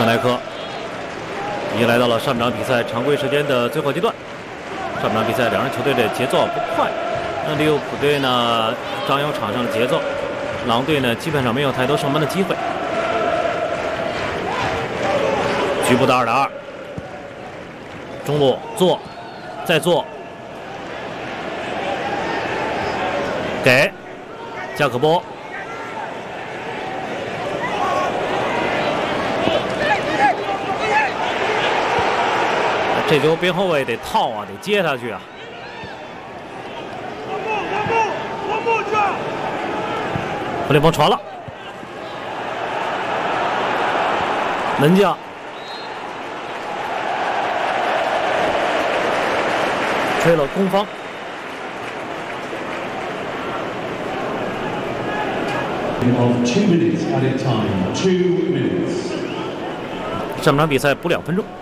特奈克已经来到了上半场比赛常规时间的最后阶段。上半场比赛两支球队的节奏不快，那利物浦队呢张扬场上的节奏，狼队呢基本上没有太多上班的机会。局部的2打2，中路做，再做，给加可波。这球边后卫得套啊，得接下去啊！弗林蓬传了，门将吹了攻方。上半场比赛补2分钟。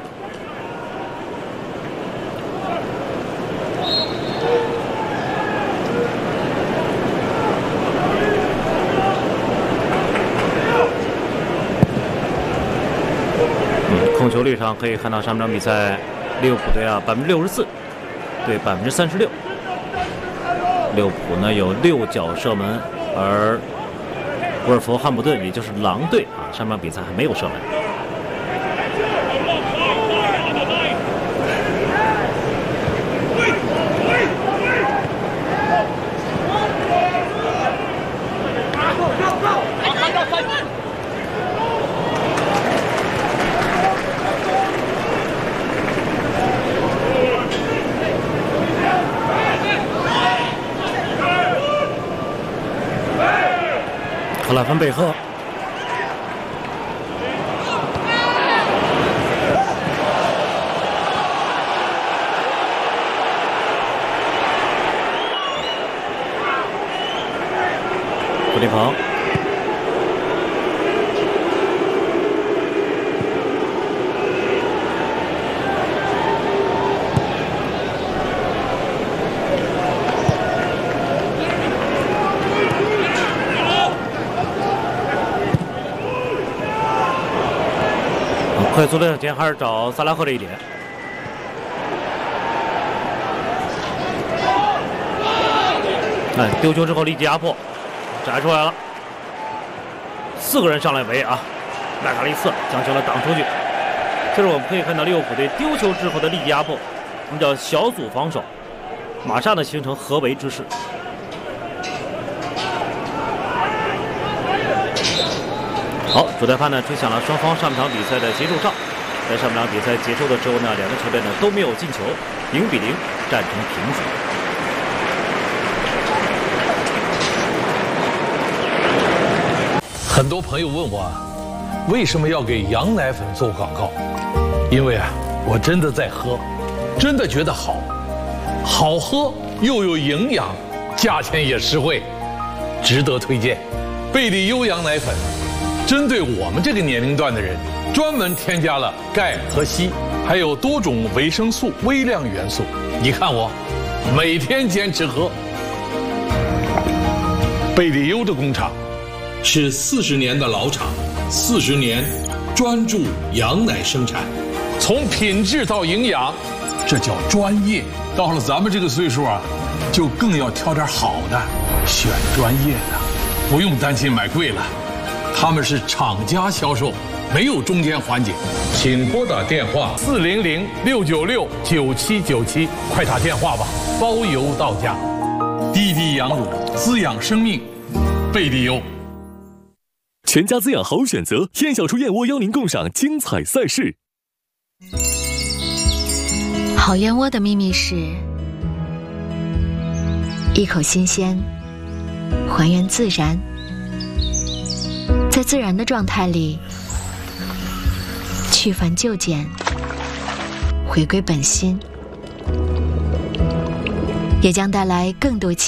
控球率上可以看到上半场比赛，利物浦队啊64%对36%。利物浦呢有6脚射门，而沃尔夫汉普顿也就是狼队啊上半场比赛还没有射门。克拉芬贝赫，弗林蓬，快速的向前，还是找萨拉赫这一点。哎，丢球之后立即压迫，摘出来了，4个人上来围啊！麦卡利斯将球挡出去。这是我们可以看到利物浦队丢球之后的立即压迫，我们叫小组防守，马上的形成合围之势。好，主裁判呢吹响了双方上半场比赛的结束哨。在上半场比赛结束的时候呢，两个球队呢都没有进球，0-0战成平局。 很多朋友问我，为什么要给羊奶粉做广告？因为啊，我真的在喝，真的觉得好，好喝又有营养，价钱也实惠，值得推荐。贝利优羊奶粉。针对我们这个年龄段的人，专门添加了钙和硒，还有多种维生素、微量元素。你看我，每天坚持喝。贝利优的工厂是40年的老厂，40年专注羊奶生产，从品质到营养，这叫专业。到了咱们这个岁数啊，就更要挑点好的，选专业的，不用担心买贵了。他们是厂家销售，没有中间环节。请拨打电话400-696-9797，快打电话吧，包邮到家。滴滴羊乳滋养生命，贝利优。 全家滋养好选择，燕小厨燕窝邀您共赏精彩赛事。 好燕窝的秘密是一口新鲜，还原自然。在自然的状态里，去繁就简，回归本心，也将带来更多